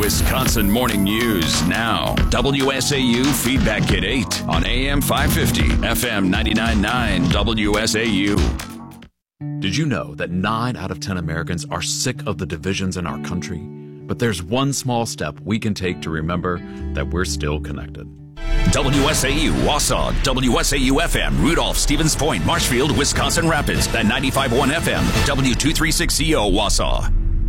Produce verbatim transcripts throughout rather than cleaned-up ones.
Wisconsin Morning News now. W S A U Feedback Kit eight on A M five fifty, F M ninety-nine point nine W S A U. Did you know that nine out of ten Americans are sick of the divisions in our country? But there's one small step we can take to remember that we're still connected. W S A U, Wausau, W S A U F M, Rudolph, Stevens Point, Marshfield, Wisconsin Rapids, and ninety-five point one F M, W two thirty-six C O, Wausau.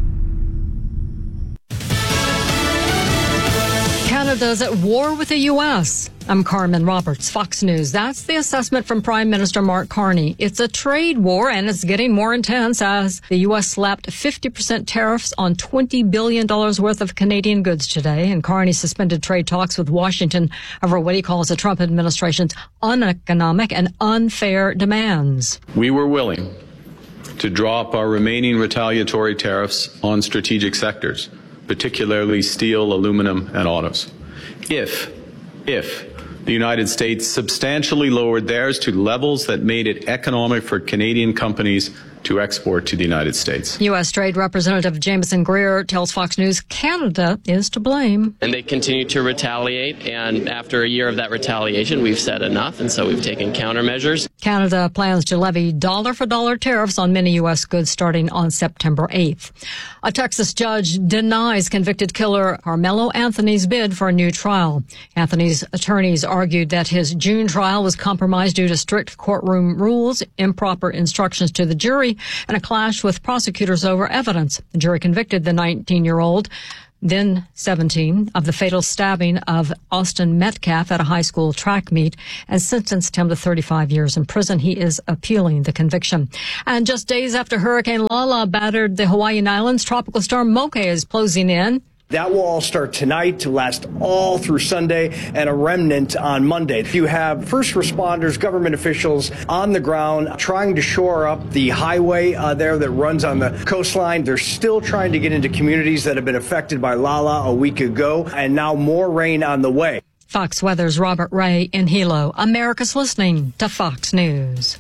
Canada's at war with the U S. I'm Carmen Roberts, Fox News. That's the assessment from Prime Minister Mark Carney. It's a trade war, and it's getting more intense as the U S slapped fifty percent tariffs on twenty billion dollars worth of Canadian goods today. And Carney suspended trade talks with Washington over what he calls the Trump administration's uneconomic and unfair demands. We were willing to drop our remaining retaliatory tariffs on strategic sectors, particularly steel, aluminum, and autos, if, if the United States substantially lowered theirs to levels that made it economic for Canadian companies to export to the United States. U S. Trade Representative Jameson Greer tells Fox News Canada is to blame. And they continue to retaliate, and after a year of that retaliation, we've said enough, and so we've taken countermeasures. Canada plans to levy dollar-for-dollar tariffs on many U S goods starting on September eighth. A Texas judge denies convicted killer Carmelo Anthony's bid for a new trial. Anthony's attorneys argued that his June trial was compromised due to strict courtroom rules, improper instructions to the jury, and a clash with prosecutors over evidence. The jury convicted the nineteen-year-old, then seventeen, of the fatal stabbing of Austin Metcalf at a high school track meet and sentenced him to thirty-five years in prison. He is appealing the conviction. And just days after Hurricane Lala battered the Hawaiian Islands, Tropical Storm Moke is closing in. That will all start tonight to last all through Sunday and a remnant on Monday. You have first responders, government officials on the ground trying to shore up the highway uh, there that runs on the coastline. They're still trying to get into communities that have been affected by Lala a week ago, and now more rain on the way. Fox Weather's Robert Ray in Hilo. America's listening to Fox News.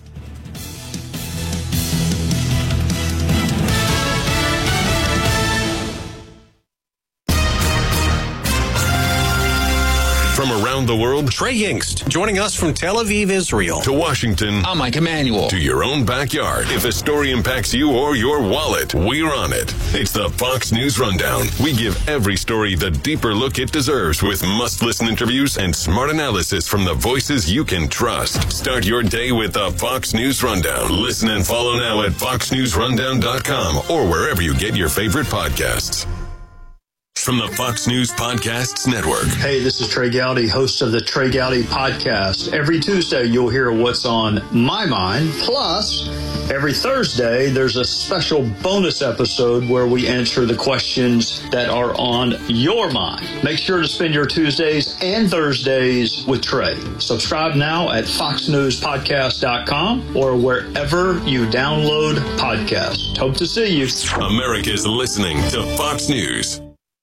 From around the world, Trey Yingst, joining us from Tel Aviv, Israel. To Washington, I'm Mike Emanuel. To your own backyard. If a story impacts you or your wallet, we're on it. It's the Fox News Rundown. We give every story the deeper look it deserves with must-listen interviews and smart analysis from the voices you can trust. Start your day with the Fox News Rundown. Listen and follow now at fox news rundown dot com or wherever you get your favorite podcasts. From the Fox News Podcasts Network. Hey, this is Trey Gowdy, host of the Trey Gowdy Podcast. Every Tuesday, you'll hear what's on my mind. Plus, every Thursday, there's a special bonus episode where we answer the questions that are on your mind. Make sure to spend your Tuesdays and Thursdays with Trey. Subscribe now at fox news podcast dot com or wherever you download podcasts. Hope to see you. America's listening to Fox News.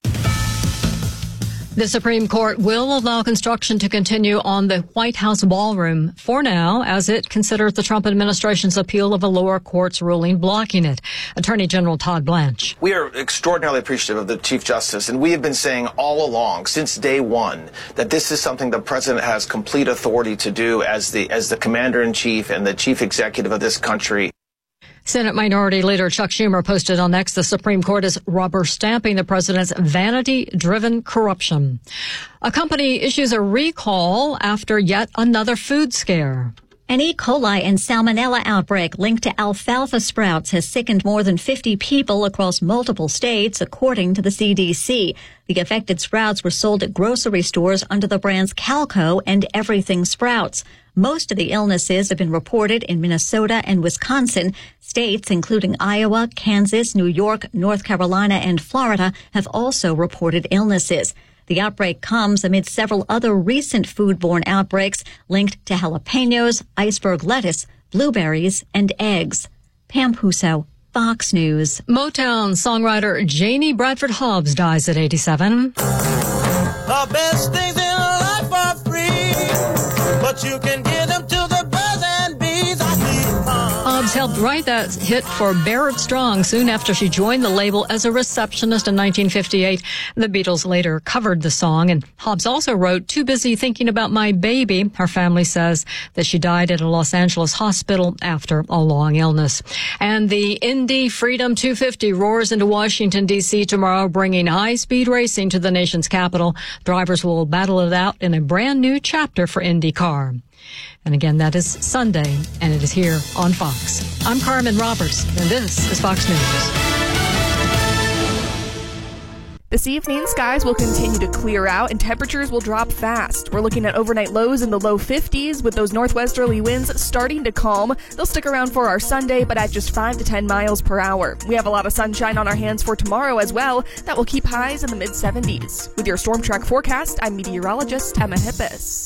The Supreme Court will allow construction to continue on the White House ballroom for now as it considers the Trump administration's appeal of a lower court's ruling blocking it. Attorney General Todd Blanche. We are extraordinarily appreciative of the Chief Justice, and we have been saying all along, since day one, that this is something the President has complete authority to do as the, as the Commander-in-Chief and the Chief Executive of this country. Senate Minority Leader Chuck Schumer posted on X the Supreme Court is rubber stamping the president's vanity-driven corruption. A company issues a recall after yet another food scare. An E. coli and salmonella outbreak linked to alfalfa sprouts has sickened more than fifty people across multiple states, according to the C D C. The affected sprouts were sold at grocery stores under the brands Calco and Everything Sprouts. Most of the illnesses have been reported in Minnesota and Wisconsin. States including Iowa, Kansas, New York, North Carolina, and Florida have also reported illnesses. The outbreak comes amid several other recent foodborne outbreaks linked to jalapenos, iceberg lettuce, blueberries, and eggs. Pam Puso, Fox News. Motown songwriter Janie Bradford Hobbs dies at eighty-seven. The best things in life are free, but you can give them to the birds and bees. I need Hobbs helped write that hit for Barrett Strong soon after she joined the label as a receptionist in nineteen fifty-eight. The Beatles later covered the song, and Hobbs also wrote, "Too busy thinking about my baby." Her family says that she died at a Los Angeles hospital after a long illness. And the Indy Freedom two fifty roars into Washington, D C tomorrow, bringing high-speed racing to the nation's capital. Drivers will battle it out in a brand new chapter for IndyCar. And again, that is Sunday, and it is here on Fox. I'm Carmen Roberts, and this is Fox News. This evening, skies will continue to clear out and temperatures will drop fast. We're looking at overnight lows in the low fifties with those northwesterly winds starting to calm. They'll stick around for our Sunday, but at just five to ten miles per hour. We have a lot of sunshine on our hands for tomorrow as well. That will keep highs in the mid seventies. With your Storm Track forecast, I'm meteorologist Emma Hippis.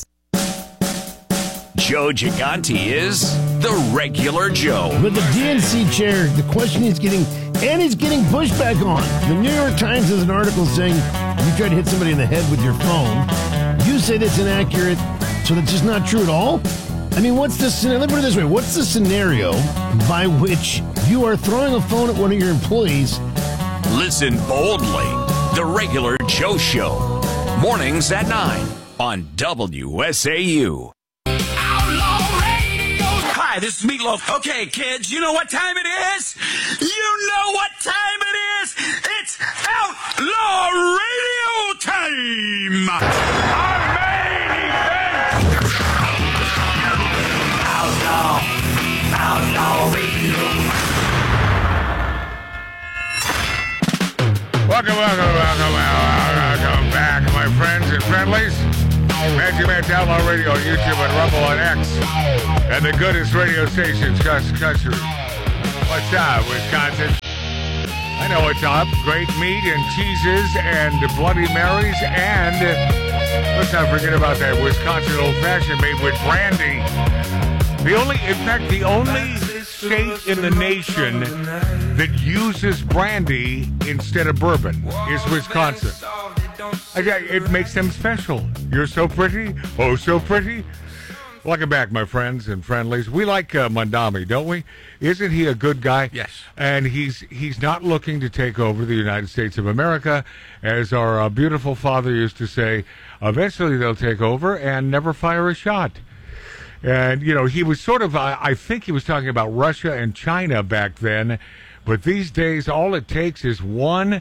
Joe Gigante is the regular Joe. With the D N C chair, the question he's getting, and he's getting pushback on. The New York Times has an article saying you try to hit somebody in the head with your phone. You say that's inaccurate, so that's just not true at all? I mean, what's the scenario? Let me put it this way. What's the scenario by which you are throwing a phone at one of your employees? Listen boldly. The regular Joe Show. Mornings at nine on W S A U. Hi, this is Meatloaf. Okay, kids, you know what time it is? You know what time it is? It's Outlaw Radio time! Our main event! Outlaw, Outlaw Radio. Welcome, welcome, welcome, welcome back, my friends and friendlies. Magic Man Outlaw Radio on YouTube and Rumble on X. And the goodest radio stations across the country. What's up, Wisconsin? I know what's up. Great meat and cheeses and Bloody Marys. And let's not forget about that Wisconsin Old Fashioned made with brandy. The only, in fact, the only state in the nation that uses brandy instead of bourbon is Wisconsin. It makes them special. You're so pretty. Oh, so pretty. Welcome back, my friends and friendlies. We like uh, Mondami, don't we? Isn't he a good guy? Yes. And he's he's not looking to take over the United States of America. As our uh, beautiful father used to say, eventually they'll take over and never fire a shot. And, you know, he was sort of, I, I think he was talking about Russia and China back then. But these days, all it takes is one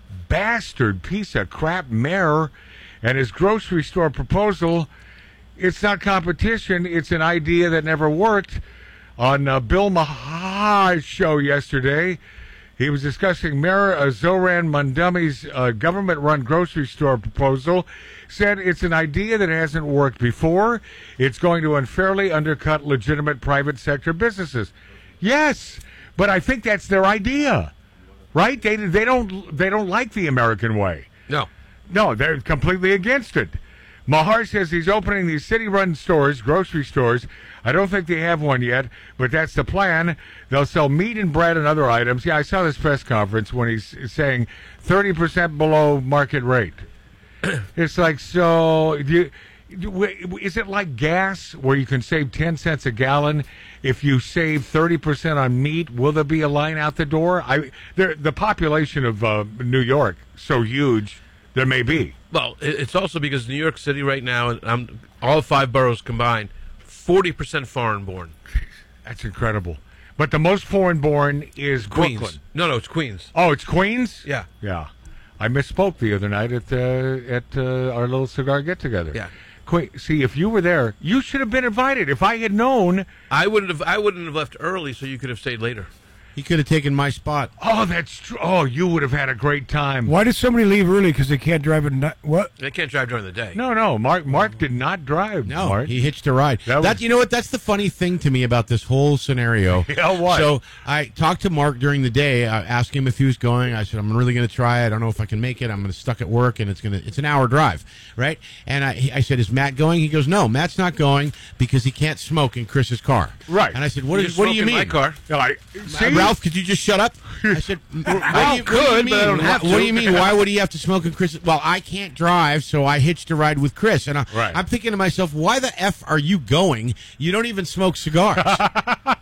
bastard piece of crap mayor and his grocery store proposal. It's not competition. It's an idea that never worked. On uh, Bill Maher's show yesterday, he was discussing Mayor uh, Zoran Mondami's uh, government-run grocery store proposal. Said it's an idea that hasn't worked before. It's going to unfairly undercut legitimate private sector businesses. Yes, but I think that's their idea, right? They they don't they don't like the American way. No, no, they're completely against it. Mahar says he's opening these city-run stores, grocery stores. I don't think they have one yet, but that's the plan. They'll sell meat and bread and other items. Yeah, I saw this press conference when he's saying thirty percent below market rate. It's like, so, do you, is it like gas where you can save ten cents a gallon? If you save thirty percent on meat, will there be a line out the door? I, the population of uh, New York, so huge, there may be. Well, it's also because New York City right now, and um, all five boroughs combined, forty percent foreign-born. That's incredible. But the most foreign-born is Queens. Brooklyn. No, no, it's Queens. Oh, it's Queens? Yeah. Yeah. I misspoke the other night at uh, at uh, our little cigar get-together. Yeah. Que- See, if you were there, you should have been invited. If I had known, I wouldn't have. I wouldn't have left early, so you could have stayed later. He could have taken my spot. Oh, that's true. Oh, you would have had a great time. Why does somebody leave early? Because they can't drive at night? What? They can't drive during the day. No, no. Mark Mark did not drive. No, Mark. he hitched a ride. That That, was- you know what? That's the funny thing to me about this whole scenario. Yeah, what? So I talked to Mark during the day. I asked him if he was going. I said, I'm really going to try. I don't know if I can make it. I'm going to stuck at work, and it's going to it's an hour drive, right? And I, he- I said, is Matt going? He goes, no, Matt's not going because he can't smoke in Chris's car. Right. And I said, what, You is, what do smoke you in mean? my car. No, I- Uh, see? Ralph, could you just shut up? I said, what, do you, what do could, you but I don't mean? have What, what do to. you mean? Why would he have to smoke in Chris? Well, I can't drive, so I hitched a ride with Chris. And I, Right. I'm thinking to myself, why the F are you going? You don't even smoke cigars.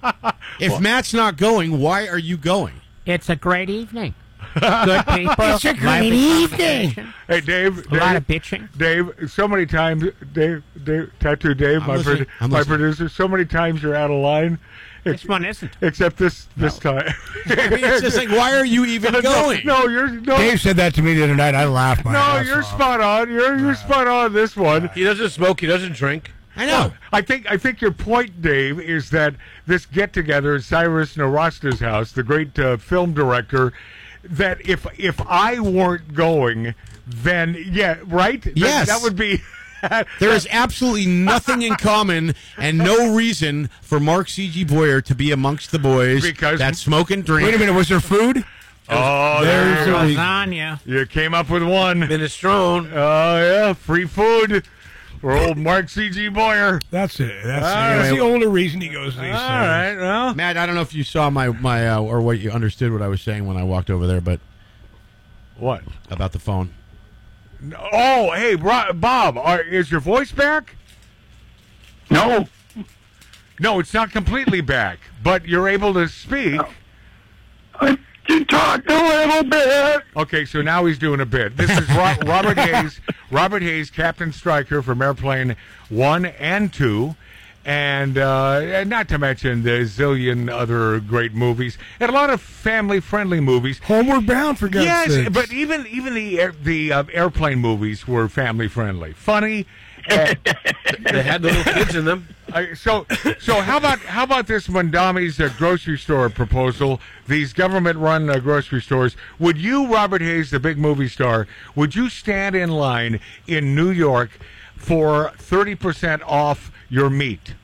If Well- Matt's not going, why are you going? It's a great evening. Good people. It's a great lively evening. conversation. Hey, Dave. A lot Dave, of bitching. Dave, so many times, Dave, Dave Tattoo Dave, I'm my, listening. produ- I'm my listening. producer, so many times you're out of line. This one isn't. Except this this time. I mean, it's just like, why are you even going? No, no, you're no. Dave said that to me the other night. I laughed my No, ass you're off. spot on. You're you're spot on this one. He doesn't smoke. He doesn't drink. I know. Well, I think I think your point, Dave, is that this get together at Cyrus Narasta's house, the great uh, film director, that if if I weren't going, then yeah, right? That- Yes. that would be. There is absolutely nothing in common and no reason for Mark C G. Boyer to be amongst the boys Because- that smoke and drink. Wait a minute, was there food? Oh, There's there a- you go. Lasagna. You came up with one. Minestrone. Oh yeah, free food for old Mark C G. Boyer. That's it. That's, All that's right. the only reason he goes to these All things. right, well, Matt, I don't know if you saw my, my uh, or what you understood what I was saying when I walked over there, but what about the phone? Oh, hey, Ro- Bob, are, is your voice back? No. No, it's not completely back, but you're able to speak. I can talk a little bit. Okay, so now he's doing a bit. This is Ro- Robert Hayes, Robert Hayes, Captain Stryker from Airplane One and Two, and uh, and not to mention the zillion other great movies and a lot of family-friendly movies. Homeward Bound, for God's Yes, sakes. but even even the air, the uh, airplane movies were family-friendly, funny. And, They had little kids in them. Uh, so, so how about how about this Mondami's uh, grocery store proposal? These government-run uh, grocery stores. Would you, Robert Hayes, the big movie star, would you stand in line in New York for thirty percent off your meat?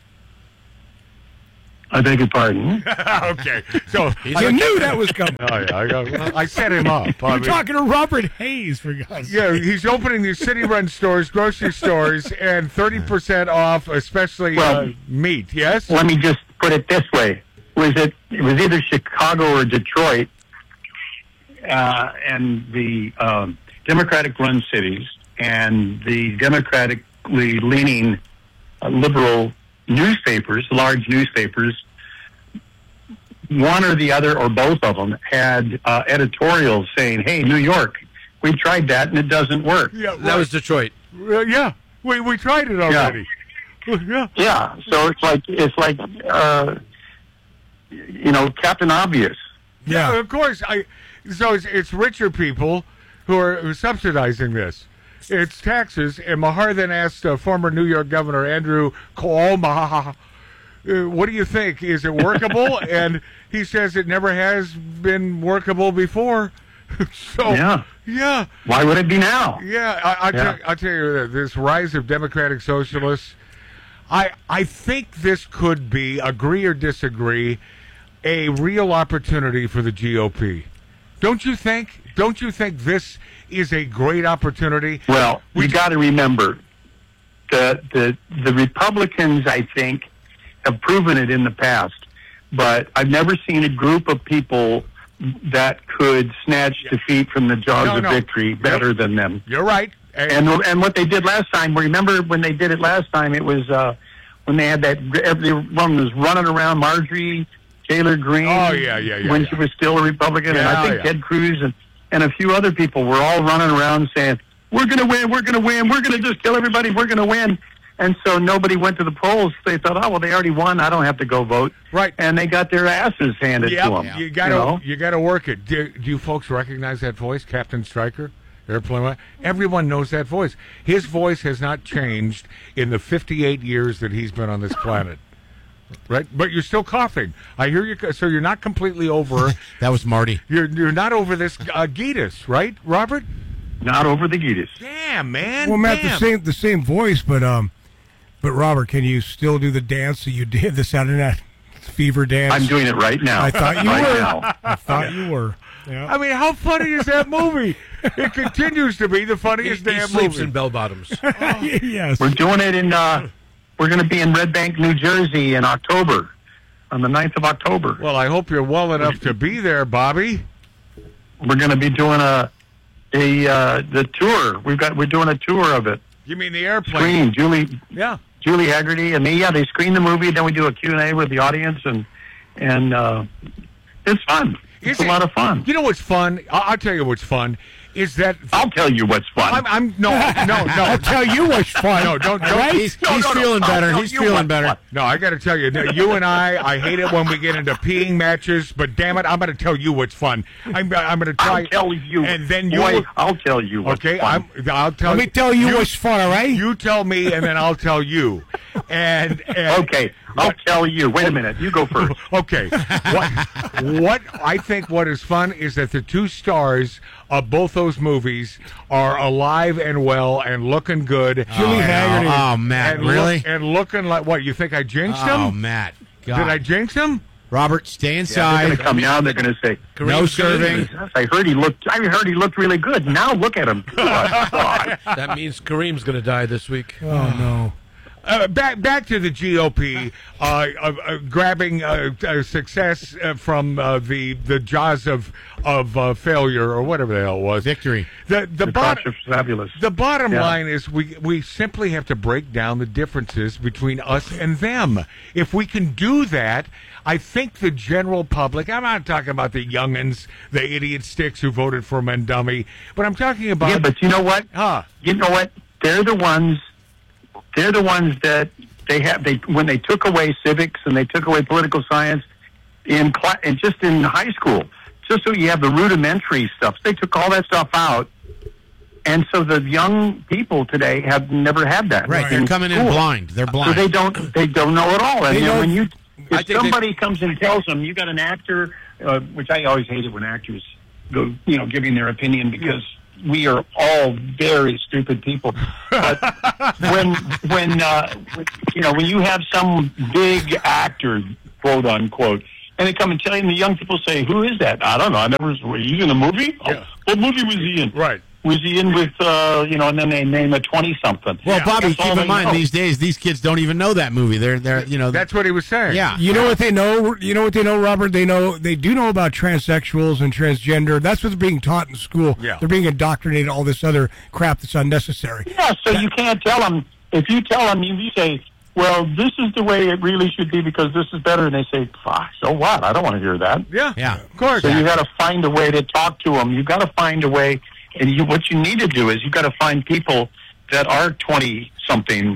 I beg your pardon. Okay, so You knew that was coming. Oh yeah, I, got, I set him up. I You're mean- talking to Robert Hayes, for God's sake. Yeah, he's opening these city-run stores, grocery stores, and thirty percent off, especially Well, uh, meat. Yes. Let me just put it this way: was it? It was either Chicago or Detroit, uh, and the um, Democratic-run cities and the Democratically leaning uh, liberal newspapers, large newspapers. One or the other, or both of them, had uh, editorials saying, "Hey, New York, we tried that and it doesn't work." Yeah, That was Detroit. Uh, yeah, we we tried it already. Yeah. Yeah, so it's like it's like uh, you know, Captain Obvious. Yeah, of course. I so it's, it's richer people who are who are subsidizing this. It's taxes. And Mahar then asked uh, former New York Governor Andrew Cuomo, uh, "What do you think? Is it workable?" And he says it never has been workable before. so Yeah. yeah. Why would it be now? Yeah, I, I Yeah. Tell, I'll tell you that this rise of democratic socialists, I I think this could be, agree or disagree, a real opportunity for the G O P. Don't you think? Don't you think this is a great opportunity? Well, we got to remember the the the Republicans, I think, have proven it in the past, but I've never seen a group of people that could snatch defeat from the jaws No, of no. victory better than them. You're right. And and what they did last time, remember when they did it last time, it was uh, when they had that, everyone was running around Marjorie Taylor Greene. Oh, yeah, yeah, yeah, When yeah. she was still a Republican. and Yeah, I think yeah. Ted Cruz and, and a few other people were all running around saying, we're going to win, we're going to win, we're going to just kill everybody, we're going to win. And so nobody went to the polls. They thought, oh, well, they already won. I don't have to go vote. Right. And they got their asses handed Yep, to them. you gotta you know? you gotta work it. Do, do you folks recognize that voice, Captain Stryker? Airplane One? Everyone knows that voice. His voice has not changed in the fifty-eight years that he's been on this planet. Right, but you're still coughing. I hear you. So you're not completely over. That was Marty. You're you're not over this uh, Geetus, right, Robert? Not over the Geetus. Damn, man. Well, Matt, damn. the same the same voice, but um, but Robert, can you still do the dance that you did, the Saturday Night Fever dance? I'm doing it right now. I thought you Right were. now. I thought you were. Yeah. I mean, how funny is that movie? It continues to be the He, funniest he damn sleeps movie. in bell bottoms. Yes. We're doing it in, uh, we're going to be in Red Bank, New Jersey in October, on the ninth of October. Well, I hope you're well enough to be there, Bobby. We're going to be doing a, a, uh, the tour. We've got, we're doing a tour of it. You mean the airplane? Screen, Julie, Yeah. Julie Haggerty and me. Yeah, they screen the movie, then we do a Q and A with the audience, and, and uh, it's fun. It's Is a lot of fun. You know what's fun? I'll, I'll tell you what's fun. Is that I'll tell you what's fun. I'm, I'm no, no, no. I'll tell you what's fun. No, don't, don't. Right? He's, No, he's no, no. feeling I'll better. tell He's you feeling what's better. fun. No, I got to tell you, you and I, I hate it when we get into peeing matches, but damn it, I'm going to tell you what's fun. I'm, I'm going to try. I'll tell you. And then you. Boy, I'll tell you what's okay, fun. I'm, I'll tell Let me tell you, you what's fun, all right? You tell me, and then I'll tell you. And, and Okay, I'll tell you. Wait a minute. You go first. Okay. What, what I think what is fun is that the two stars of both those movies are alive and well and looking good. Julie oh, Haggerty. Oh, Matt, and really? Look, and looking like what? You think I jinxed him? Oh, Matt. God. Did I jinx him? Robert, stay Yeah, inside. they're going to come now. They're going to say, No serving. I heard he looked. I heard he looked really good. Now look at him. That means Kareem's going to die this week. Oh, no. Uh, back back to the G O P uh, uh, uh, grabbing uh, uh, success uh, from uh, the the jaws of of uh, failure or whatever the hell it was. Victory. The the, The bottom Crotch of Fabulous. the bottom Yeah. line is we we simply have to break down the differences between us and them. If we can do that, I think the general public. I'm not talking about the youngins, the idiot sticks who voted for Mendummy, but I'm talking about. Yeah, but you know what? Huh. You know what? They're the ones. They're the ones that they have. They when they took away civics and they took away political science in cla- and just in high school, just so you have the rudimentary stuff. They took all that stuff out, and so the young people today have never had that. Right, they're coming in school. blind. They're blind. So they don't. They don't know at all. And They then don't- when you, I if think somebody they- comes and tells them you got an actor, uh, which I always hate it when actors go, you know, giving their opinion because we are all very stupid people. But when when uh, you know when you have some big actor, quote unquote, and they come and tell you, and the young people say, "Who is that?" I don't know. I never. Were you in a movie? Yeah. Oh, what movie was he in? Right. Was he in with uh, you know? And then they name a twenty something. Well, Bobby, That's all keep they in mind know. these days these kids don't even know that movie. They're they're you know That's what he was saying. yeah. You know what they know? You know what they know, Robert? They know they do know about transsexuals and transgender. That's what's being taught in school. Yeah. They're being indoctrinated all this other crap that's unnecessary. Yeah, so you can't tell them. If you tell them, you say, well, this is the way it really should be because this is better. And they say, fuck, so what? I don't want to hear that. Yeah. Yeah. Of course. So you got to find a way to talk to them. You got to find a way. And you, what you need to do is you got to find people that are twenty-somethings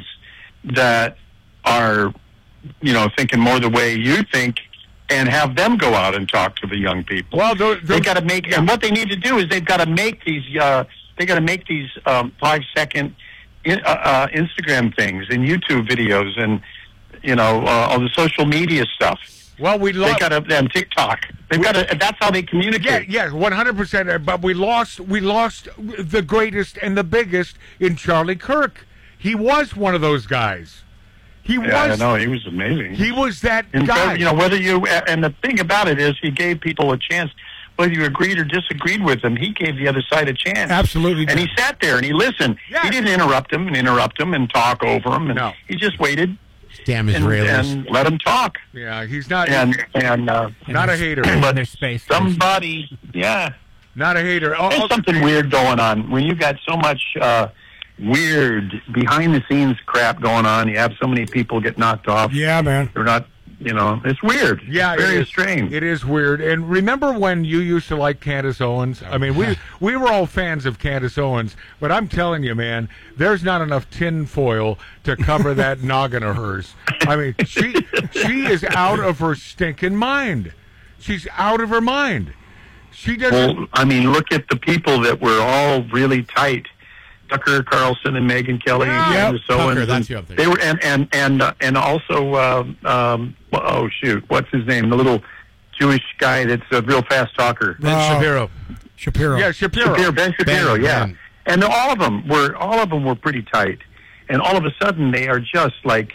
that are, you know, thinking more the way you think and have them go out and talk to the young people. Well, those, They got to make, and what they need to do is they've got to make these, uh, they got to make these um, five-second in, uh, uh, Instagram things and YouTube videos and, you know, uh, all the social media stuff. Well, we They lost. got to, and TikTok. They've got to, that's how they Yeah, communicate. yeah, one hundred percent. But we lost. We lost the greatest and the biggest in Charlie Kirk. He was one of those guys. He Yeah, was. I know. He was amazing. He was that And so, guy. you know, whether you, and the thing about it is he gave people a chance, whether you agreed or disagreed with him, he gave the other side a chance. Absolutely. And he sat there and he listened. Yeah. He didn't interrupt him and interrupt him and talk over him. And No. he just waited Damn and, Israelis. and let him talk. Yeah, he's not. And, and, uh, not a hater. but Their space. somebody, yeah. Not a hater. Oh, There's oh, something weird going on. When you got so much uh, weird behind-the-scenes crap going on, you have so many people get knocked off. Yeah, man. They're not, you know, it's weird. Yeah, it's very it is, strange. It is weird. And remember when you used to like Candace Owens? I mean, we we were all fans of Candace Owens, but I'm telling you, man, there's not enough tin foil to cover that noggin of hers. I mean, she she is out of her stinking mind. She's out of her mind. She doesn't. Well, I mean, look at the people that were all really tight. Tucker Carlson and Megyn Kelly Yeah. and Yep. Candace Owens. Tucker, and that's who I'm thinking. they were, and and and uh, and also, uh, um, oh shoot, what's his name? The little Jewish guy that's a real fast talker. Ben Oh. Shapiro. Shapiro. Yeah, Shapiro. Shapiro, Ben Shapiro, Ben, yeah. Ben. And all of them were all of them were pretty tight, and all of a sudden they are just like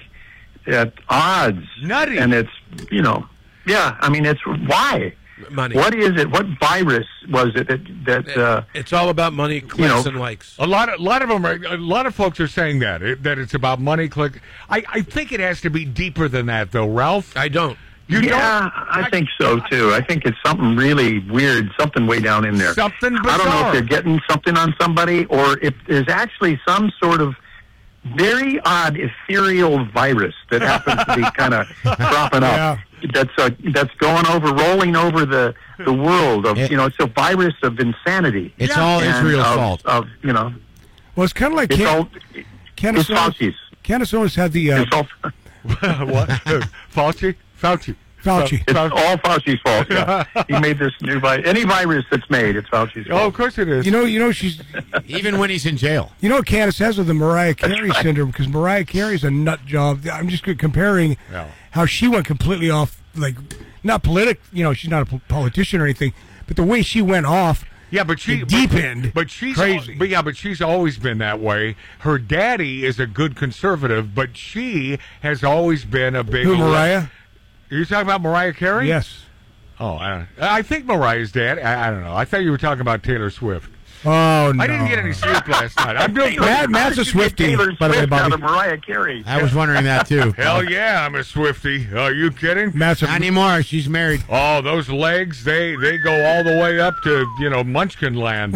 at odds. Nutty. And it's you know, yeah. I mean, it's why. Money. What is it? What virus was it that that? Uh, It's all about money, clicks, know, and likes. A lot, of, a lot of them are. A lot of folks are saying that it, that it's about money. Click. I, I think it has to be deeper than that, though, Ralph. I don't. You yeah, don't. I think so too. I think it's something really weird, something way down in there. Something bizarre. I don't know if they're getting something on somebody or if there's actually some sort of very odd ethereal virus that happens to be kind of cropping up. Yeah. that's uh, that's going over, rolling over the the world of It- you know, it's a virus of insanity. It's all And Israel's of, fault. Of you know, Well, it's kind of like it's Can- all Candace it's Fauci's. Candace Owens had the uh, It's all what? Fauci? Fauci. Fauci. It's all Fauci's fault. Yeah. He made this new virus. Any virus that's made, it's Fauci's fault. Oh, of course it is. You know, you know, she's Even when he's in jail. You know what Candace has with the Mariah Carey syndrome, because Mariah Carey's a nut job. I'm just comparing Yeah. how she went completely off, like, not politic, you know, she's not a po- politician or anything, but the way she went off. Yeah, but she the deep but, end, But she's crazy. al- But yeah, but she's always been that way. Her daddy is a good conservative, but she has always been a big. Who, Mariah? Are you talking about Mariah Carey? Yes. Oh, I don't. I think Mariah's dad. I, I don't know. I thought you were talking about Taylor Swift. Oh no! I didn't get any sleep last night. I'm doing. Matt, Matt's a Swiftie, by the way, Swift out Bobby. of Mariah Carey. I was wondering that too. Hell yeah, I'm a Swiftie. Are you kidding? Matt's a, Not anymore. She's married. Oh, those legs, they, they go all the way up to, you know, Munchkin Land.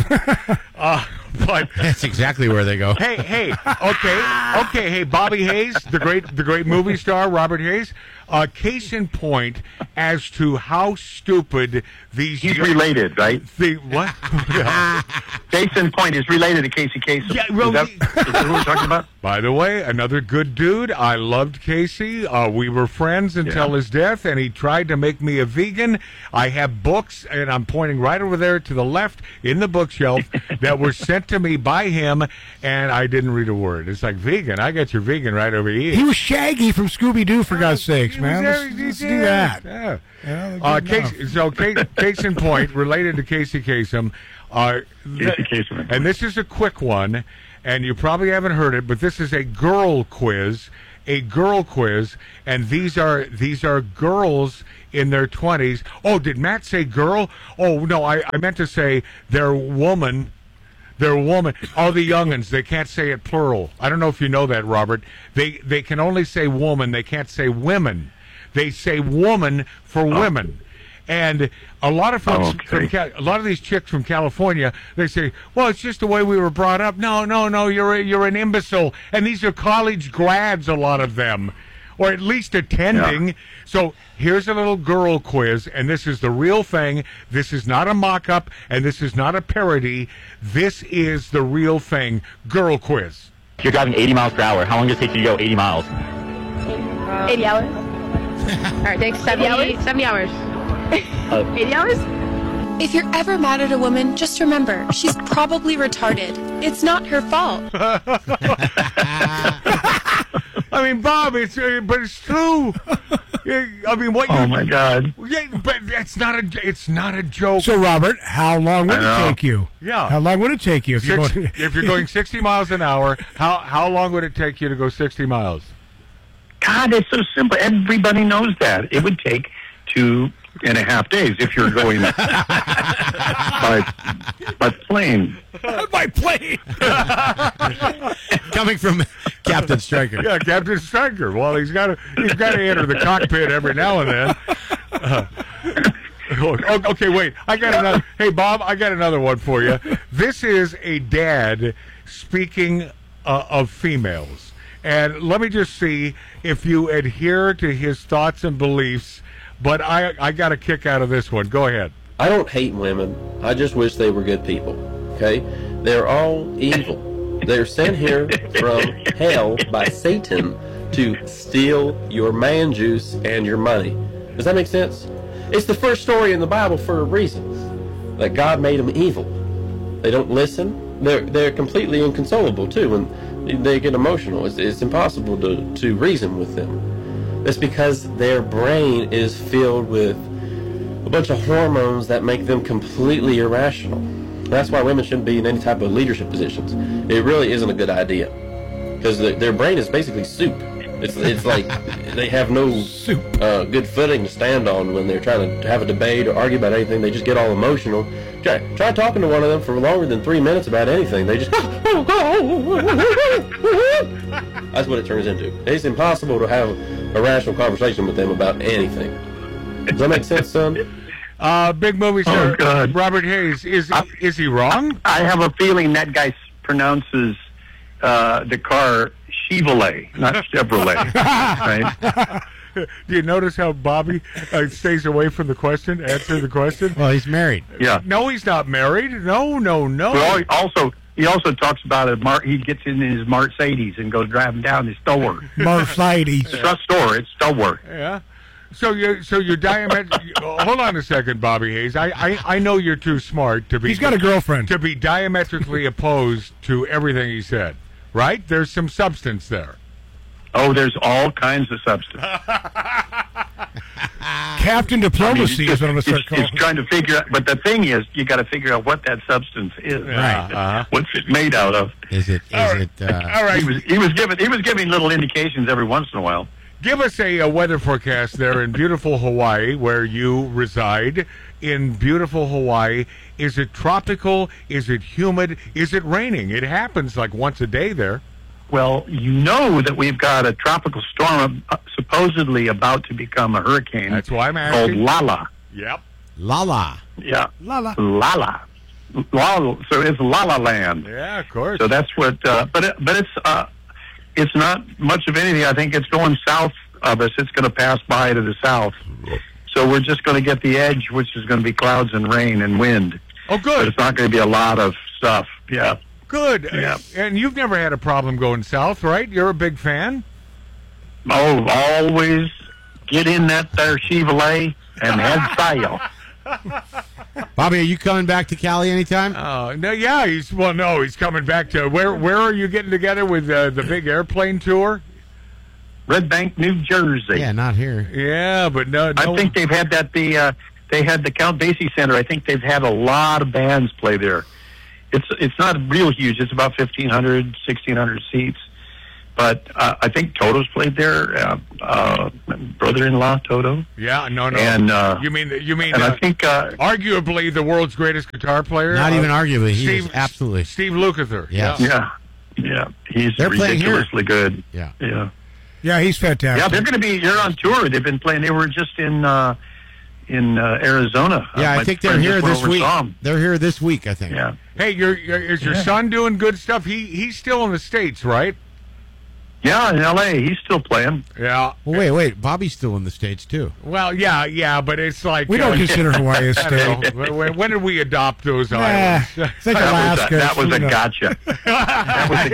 uh, but That's exactly where they go. hey, hey, okay, okay, hey, Bobby Hayes, the great the great movie star, Robert Hayes, uh, case in point as to how stupid these He's related, right? The what? Yeah. Jason Point is related to Casey Kasem. Yeah, well, is, that, is that who we're talking about? By the way, another good dude. I loved Casey. Uh, we were friends until Yeah. his death, and he tried to make me a vegan. I have books, and I'm pointing right over there to the left in the bookshelf that were sent to me by him, and I didn't read a word. It's like, vegan? I got your vegan right over here. He was Shaggy from Scooby Doo, for God's sakes, man. He was Let's, there, let's he do did. that. Yeah. Yeah, Uh, good case, enough. so, case, case in point, related to Casey Kasem, uh, Casey Kasem. and this is a quick one, and you probably haven't heard it, but this is a girl quiz, a girl quiz, and these are these are girls in their twenties. Oh, did Matt say girl? Oh no, I, I meant to say they're woman. They're woman. All the youngins, they can't say it plural. I don't know if you know that, Robert. They they can only say woman. They can't say women. They say woman for Oh. women. And a lot of folks, Okay. from Ca- a lot of these chicks from California, they say, "Well, it's just the way we were brought up." No, no, no. You're a, you're an imbecile. And these are college grads, a lot of them, or at least attending. Yeah. So here's a little girl quiz, and this is the real thing. This is not a mock-up, and this is not a parody. This is the real thing. Girl quiz. If you're driving eighty miles per hour, how long does it take you to go eighty miles? eighty hours. All right, takes seventy, seventy hours. eighty hours? If you're ever mad at a woman, just remember, she's probably retarded. It's not her fault. I mean, Bob, it's uh, but it's true. Yeah, I mean, what? Oh you, my God! Yeah, but it's not a it's not a joke. So, Robert, how long would I it know. take you? Yeah. How long would it take you if you're Six, going? if you're going sixty miles an hour, how how long would it take you to go sixty miles? God, it's so simple. Everybody knows that. It would take two and a half days if you're going by, by plane. By plane. Coming from Captain Stryker. Yeah, Captain Stryker. Well, he's got to he's got to enter the cockpit every now and then. Uh, oh, okay, wait. I got another. Hey, Bob, I got another one for you. This is a dad speaking uh, of females, and let me just see if you adhere to his thoughts and beliefs. But I I got a kick out of this one. Go ahead. I don't hate women. I just wish they were good people. Okay? They're all evil. They're sent here from hell by Satan to steal your man juice and your money. Does that make sense? It's the first story in the Bible for a reason. That God made them evil. They don't listen. They're they're completely inconsolable too when they get emotional. It's, it's impossible to, to reason with them. That's because their brain is filled with a bunch of hormones that make them completely irrational. That's why women shouldn't be in any type of leadership positions. It really isn't a good idea. Because the, their brain is basically soup. It's it's like they have no uh, good footing to stand on when they're trying to have a debate or argue about anything. They just get all emotional. Try, try talking to one of them for longer than three minutes about anything. They just... That's what it turns into. It's impossible to have a rational conversation with them about anything. Does that make sense, son? Uh, big movie star Oh, God. Robert Hayes. Is is he wrong? I have a feeling that guy s- pronounces uh, the car Chevrolet, not Chevrolet. Right? Do you notice how Bobby uh, stays away from the question, answer the question? Well, he's married. Yeah. No, he's not married. No, no, no. Well, he also he also talks about it. Mar- he gets in his Mercedes and goes driving down the store. Mercedes. It's not store. It's store. Yeah. So you so you're diametric. Hold on a second, Bobby Hayes. I, I I know you're too smart to be. He's got a girlfriend. To be diametrically opposed to everything he said. Right? There's some substance there. Oh, there's all kinds of substance. Captain Diplomacy I mean, is what I'm going to start it's, calling. it's trying to figure out, but the thing is, you got to figure out what that substance is. Right. Uh-huh. What's it made out of? Is it? Is All it? Uh, All right. He was he was giving he was giving little indications every once in a while. Give us a, a weather forecast there in beautiful Hawaii, where you reside. In beautiful Hawaii, is it tropical? Is it humid? Is it raining? It happens like once a day there. Well, you know that we've got a tropical storm uh, supposedly about to become a hurricane. That's why I'm called asking. Lala. Yep. Lala. Yeah. Lala. Lala. Lala. So it's La La Land. Yeah, of course. So that's what. Uh, but it, but it's uh, it's not much of anything. I think it's going south of us. It's going to pass by to the south. So we're just going to get the edge, which is going to be clouds and rain and wind. Oh, good. But it's not going to be a lot of stuff. Yeah. Good. Yeah. And you've never had a problem going south, right? You're a big fan? Oh, always get in that there Chevrolet and head south. Bobby, are you coming back to Cali anytime? Oh, no, yeah. He's well, no, he's coming back to where? Where are you getting together with uh, the big airplane tour? Red Bank, New Jersey. Yeah, not here. Yeah, but no, no. I think they've had that. The uh, they had the Count Basie Center. I think they've had a lot of bands play there. It's it's not real huge. It's about fifteen hundred, sixteen hundred seats. But uh, I think Toto's played there. Uh, uh, brother-in-law Toto. Yeah, no, no. And uh, you mean you mean? and uh, I think uh, arguably the world's greatest guitar player. Not uh, even arguably. He Steve, is absolutely. Steve Lukather. Yes. yeah, yeah, he's They're playing here. ridiculously good. Yeah. Yeah. Yeah, he's fantastic. Yeah, they're going to be. They're on tour. They've been playing. They were just in uh, in uh, Arizona. Yeah, Uh, I my think they're friend here just went this over and week. saw 'em. They're here this week, I think. Yeah. Hey, your, your is your Yeah. son doing good stuff? He he's still in the States, right? Yeah, in L A, he's still playing. Yeah. Well, wait, wait. Bobby's still in the States, too. Well, yeah, yeah, but it's like We don't uh, consider Hawaii a I state. don't know. when, when did we adopt those Nah, islands? it's like That Alaska. was a, that was you a know. gotcha. That was a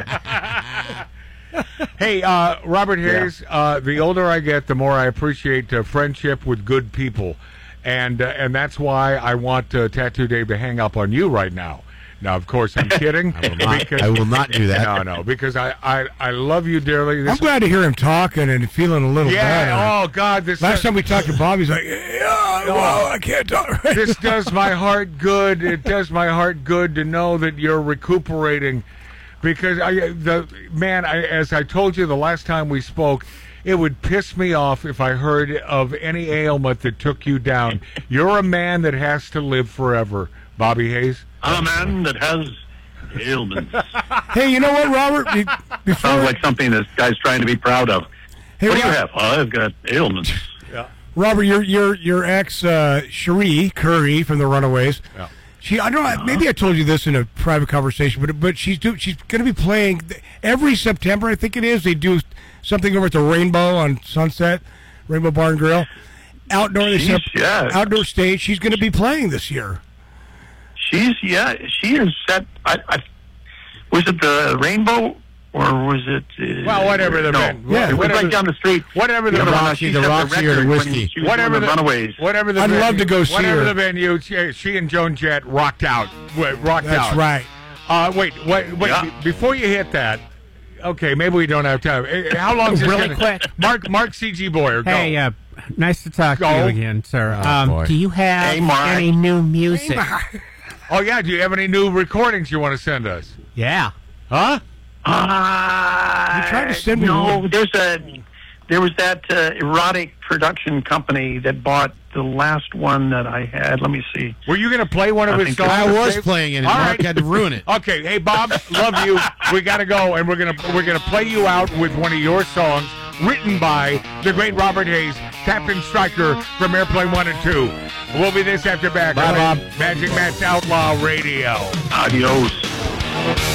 gotcha. Hey, uh, Robert Hayes, uh, the older I get, the more I appreciate uh, friendship with good people. And uh, and that's why I want uh, Tattoo Dave to hang up on you right now. Now, of course, I'm kidding. I will not, I will not do that. No, no, because I, I, I love you dearly. This I'm glad to hear him talking and feeling a little yeah, better. oh, God. This Last time we talked to Bob, he's like, yeah, well, I can't talk right This now." does my heart good. It does my heart good to know that you're recuperating. Because, I, the man, I, as I told you the last time we spoke, it would piss me off if I heard of any ailment that took you down. You're a man that has to live forever, Bobby Hayes. I'm a man that has ailments. Hey, you know what, Robert? Be- Before, Sounds like something this guy's trying to be proud of. Hey, what do you Rob- have? Oh, I've got ailments. Robert, your your your ex uh, Cherie Curry from the Runaways. Yeah. She, I don't know. Maybe I told you this in a private conversation, but but she's do, she's going to be playing every September. I think it is. They do something over at the Rainbow on Sunset, Rainbow Bar and Grill, outdoor. They set up Sheesh, yeah. outdoor stage. She's going to be playing this year. She's, yeah, she is set. I, I, was it the Rainbow or was it? Uh, Well, whatever the no, man- yeah, it was whatever right down the street. Whatever the other one, Roxy- she the set Roxy or the record when whiskey. she was Whatever doing the Runaways. Whatever the I'd venue, love to go see whatever her. the venue, she, she and Joan Jett rocked out. Wait, rocked That's out. right. Uh, wait, wait, wait. Yeah. be- Before you hit that, okay, maybe we don't have time. Eh, How long is this Really gonna- quick. Mark, Mark C G Boyer, go. Hey, uh, nice to talk Go. to you again, sir. Oh, um, boy. do you have Hey, Mark. any new music? Oh, yeah, do you have any new recordings you want to send us? Yeah. Huh? Uh, You tried to send me no, one. there's a there was that uh, erotic production company that bought the last one that I had. Let me see. Were you going to play one of I his think songs? I was Dave? playing it, and All Mark right. had to ruin it. Okay, hey Bob, love you. We got to go, and we're gonna we're gonna play you out with one of your songs written by the great Robert Hayes, Captain Stryker from Airplane One and Two. We'll be this after back. Bye, Bob. Magic Matt's Outlaw Radio. Adios.